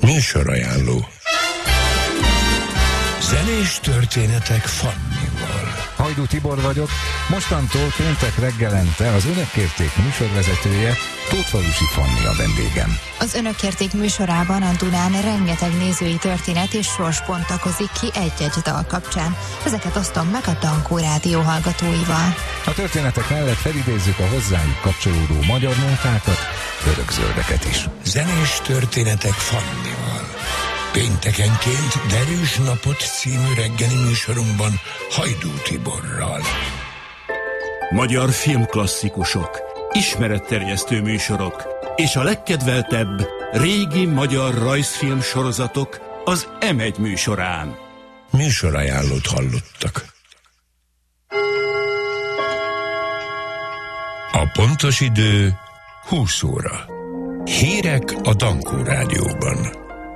Műsorajánló. Zenés történetek Fannival. Hajdú Tibor vagyok, mostantól péntek reggelente az Önök kérték műsorvezetője, Tótfalusi Fanni a vendégem. Az Önök kérték műsorában a Dunán rengeteg nézői történet és sors bontakozik ki egy-egy dal kapcsán. Ezeket osztom meg a Dankó Rádió hallgatóival. A történetek mellett felidézzük a hozzájuk kapcsolódó magyar nótákat, örökzöldeket is. Zenés történetek Fannival. Péntekenként Derűs napot című reggeli műsorunkban Hajdú Tiborral. Magyar filmklasszikusok, ismeretterjesztő műsorok és a legkedveltebb régi magyar rajzfilm sorozatok az M1 műsorán. Műsorajánlót hallottak. A pontos idő 20 óra. Hírek a Dankó Rádióban.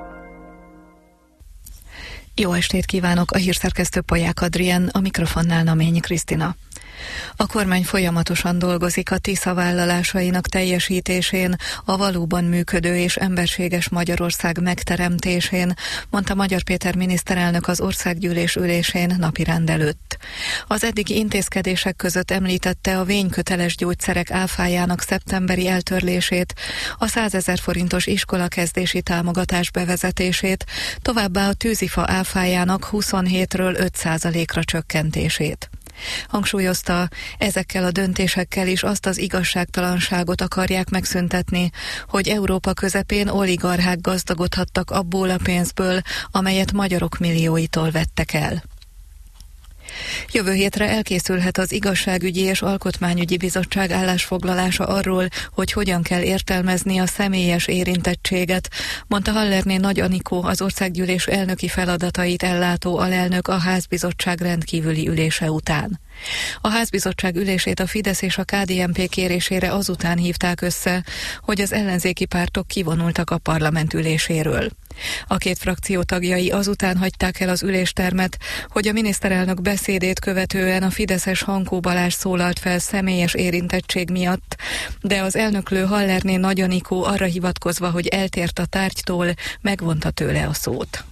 Jó estét kívánok, a hírszerkesztő Polyák Adrien, a mikrofonnál Naményi Krisztina. A kormány folyamatosan dolgozik a Tisza vállalásainak teljesítésén, a valóban működő és emberséges Magyarország megteremtésén, mondta Magyar Péter miniszterelnök az országgyűlés ülésén napirend előtt. Az eddigi intézkedések között említette a vényköteles gyógyszerek áfájának szeptemberi eltörlését, a 100 000 forintos iskolakezdési támogatás bevezetését, továbbá a tűzifa áfájának 27-ről 5%-ra csökkentését. Hangsúlyozta, ezekkel a döntésekkel is azt az igazságtalanságot akarják megszüntetni, hogy Európa közepén oligarchák gazdagodhattak abból a pénzből, amelyet magyarok millióitól vettek el. Jövő hétre elkészülhet az Igazságügyi és Alkotmányügyi Bizottság állásfoglalása arról, hogy hogyan kell értelmezni a személyes érintettséget, mondta Hallerné Nagy Anikó, az országgyűlés elnöki feladatait ellátó alelnök a házbizottság rendkívüli ülése után. A házbizottság ülését a Fidesz és a KDNP kérésére azután hívták össze, hogy az ellenzéki pártok kivonultak a parlament üléséről. A két frakció tagjai azután hagyták el az üléstermet, hogy a miniszterelnök beszédét követően a fideszes Hankó Balázs szólalt fel személyes érintettség miatt, de az elnöklő Hallerné Nagy Anikó arra hivatkozva, hogy eltért a tárgytól, megvonta tőle a szót.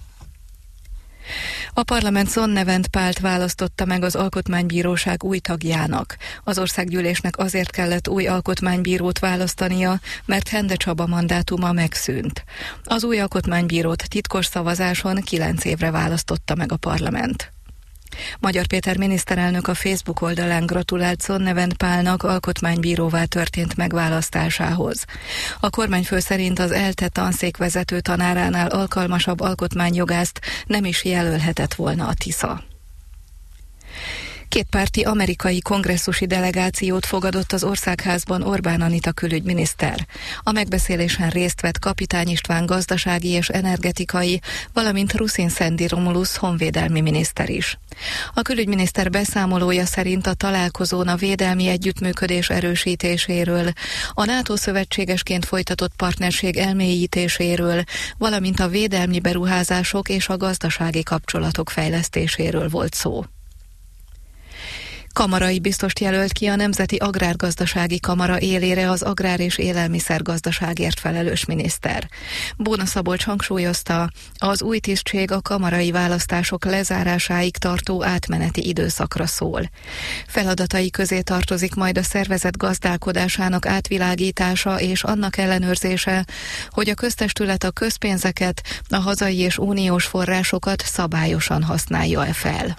A parlament Sonnevent Pált választotta meg az Alkotmánybíróság új tagjának. Az országgyűlésnek azért kellett új alkotmánybírót választania, mert Hende Csaba mandátuma megszűnt. Az új alkotmánybírót titkos szavazáson 9 évre választotta meg a parlament. Magyar Péter miniszterelnök a Facebook oldalán gratulált Sonnevent Pálnak alkotmánybíróvá történt megválasztásához. A kormányfő szerint az ELTE tanszékvezető tanáránál alkalmasabb alkotmányjogászt nem is jelölhetett volna a Tisza. Kétpárti amerikai kongresszusi delegációt fogadott az Országházban Orbán Anita külügyminiszter. A megbeszélésen részt vett Kapitány István gazdasági és energetikai, valamint Ruszin Szendi Romulusz honvédelmi miniszter is. A külügyminiszter beszámolója szerint a találkozón a védelmi együttműködés erősítéséről, a NATO szövetségesként folytatott partnerség elmélyítéséről, valamint a védelmi beruházások és a gazdasági kapcsolatok fejlesztéséről volt szó. Kamarai biztost jelölt ki a Nemzeti Agrárgazdasági Kamara élére az agrár- és élelmiszergazdaságért felelős miniszter. Bóna Szabolcs hangsúlyozta, az új tisztség a kamarai választások lezárásáig tartó átmeneti időszakra szól. Feladatai közé tartozik majd a szervezet gazdálkodásának átvilágítása és annak ellenőrzése, hogy a köztestület a közpénzeket, a hazai és uniós forrásokat szabályosan használja-e fel.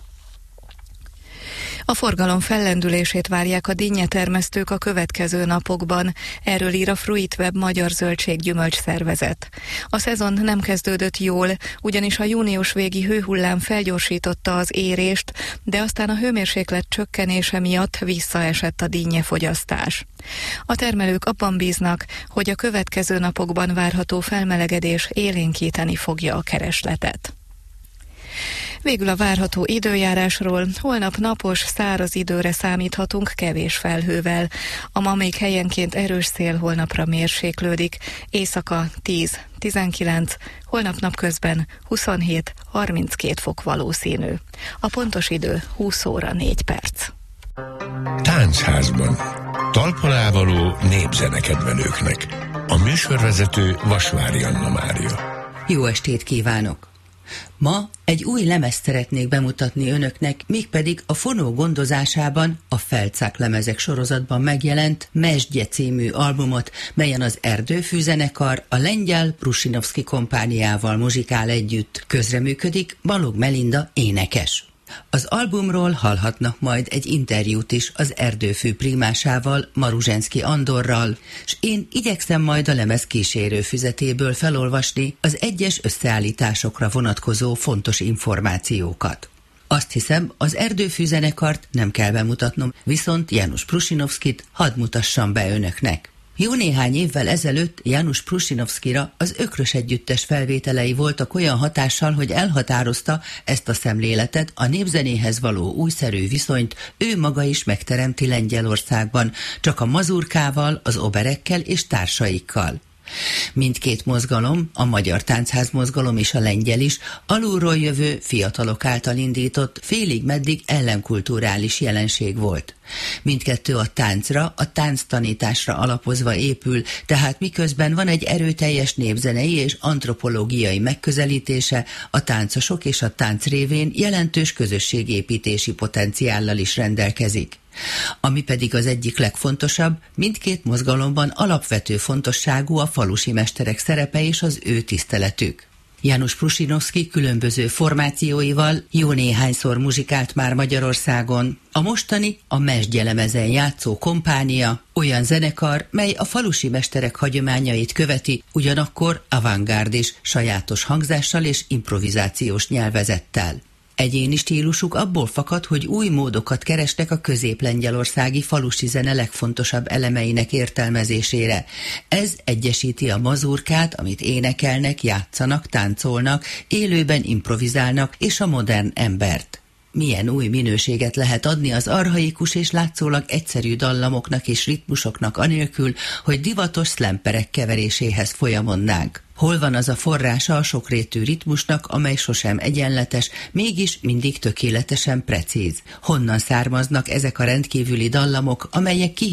A forgalom fellendülését várják a dinnyetermesztők a következő napokban, erről ír a Fruitweb magyar zöldséggyümölcs szervezet. A szezon nem kezdődött jól, ugyanis a június végi hőhullám felgyorsította az érést, de aztán a hőmérséklet csökkenése miatt visszaesett a dinnyefogyasztás. A termelők abban bíznak, hogy a következő napokban várható felmelegedés élénkíteni fogja a keresletet. Végül a várható időjárásról. Holnap napos, száraz időre számíthatunk kevés felhővel. A ma még helyenként erős szél, holnapra mérséklődik. Éjszaka 10-19, holnap napközben 27-32 fok valószínű. A pontos idő 20 óra 4 perc. Táncházban. Talpalávaló népzenekedvelőknek. A műsorvezető Vasvári Anna Mária. Jó estét kívánok! Ma egy új lemezt szeretnék bemutatni önöknek, mégpedig a fonó gondozásában a Felczák lemezek sorozatban megjelent Mesdje című albumot, melyen az Erdőfű zenekar a lengyel Prusinovszky kompániával muzsikál együtt. Közreműködik Balog Melinda énekes. Az albumról hallhatnak majd egy interjút is az Erdőfű prímásával, Maruzsenszky Andorral, és én igyekszem majd a lemez kísérő füzetéből felolvasni az egyes összeállításokra vonatkozó fontos információkat. Azt hiszem, az Erdőfű zenekart nem kell bemutatnom, viszont János Prusinovszkyt hadd mutassam be önöknek. Jó néhány évvel ezelőtt János Prusinovszkyra az Ökrös Együttes felvételei voltak olyan hatással, hogy elhatározta ezt a szemléletet, a népzenéhez való újszerű viszonyt ő maga is megteremti Lengyelországban, csak a mazurkával, az oberekkel és társaikkal. Mindkét mozgalom, a Magyar Táncház mozgalom és a lengyel is alulról jövő fiatalok által indított, félig-meddig ellenkulturális jelenség volt. Mindkettő a táncra, a tánctanításra alapozva épül, tehát miközben van egy erőteljes népzenei és antropológiai megközelítése, a táncosok és a tánc révén jelentős közösségépítési potenciállal is rendelkezik. Ami pedig az egyik legfontosabb, mindkét mozgalomban alapvető fontosságú a falusi mesterek szerepe és az ő tiszteletük. János Prusinovszky különböző formációival jó néhányszor muzsikált már Magyarországon. A mostani a Mesdje lemezen játszó kompánia olyan zenekar, mely a falusi mesterek hagyományait követi, ugyanakkor avantgárd és sajátos hangzással és improvizációs nyelvezettel. Egyéni stílusuk abból fakad, hogy új módokat kerestek a közép-lengyelországi falusi zene legfontosabb elemeinek értelmezésére. Ez egyesíti a mazurkát, amit énekelnek, játszanak, táncolnak, élőben improvizálnak, és a modern embert. Milyen új minőséget lehet adni az archaikus és látszólag egyszerű dallamoknak és ritmusoknak anélkül, hogy divatos szlemperek keveréséhez folyamodnánk. Hol van az a forrása a sokrétű ritmusnak, amely sosem egyenletes, mégis mindig tökéletesen precíz? Honnan származnak ezek a rendkívüli dallamok, amelyek